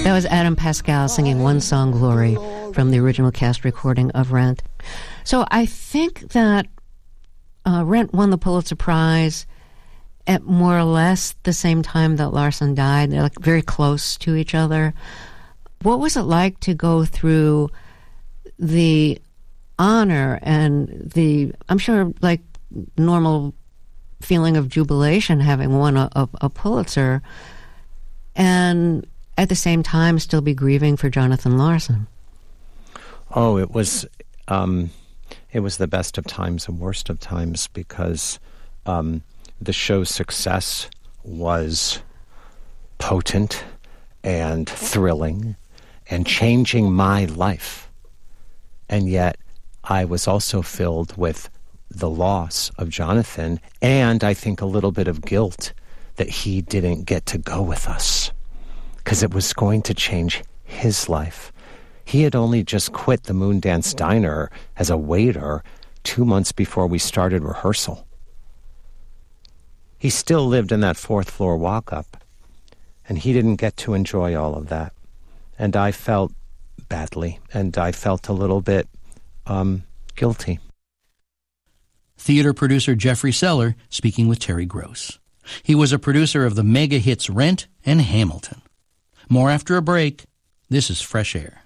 That was Adam Pascal singing One Song Glory from the original cast recording of Rent. So I think that Rent won the Pulitzer Prize at more or less the same time that Larson died. They're like very close to each other. What was it like to go through the honor and the, I'm sure, like normal feeling of jubilation having won a Pulitzer, and at the same time still be grieving for Jonathan Larson? Oh, it was the best of times and worst of times, because the show's success was potent and thrilling and changing my life. And yet I was also filled with the loss of Jonathan, and I think a little bit of guilt that he didn't get to go with us, because it was going to change his life. He had only just quit the Moondance Diner as a waiter 2 months before we started rehearsal. He still lived in that fourth floor walk-up, and he didn't get to enjoy all of that. And I felt badly, and I felt a little bit guilty. Theater producer Jeffrey Seller speaking with Terry Gross. He was a producer of the mega hits Rent and Hamilton. More after a break. This is Fresh Air.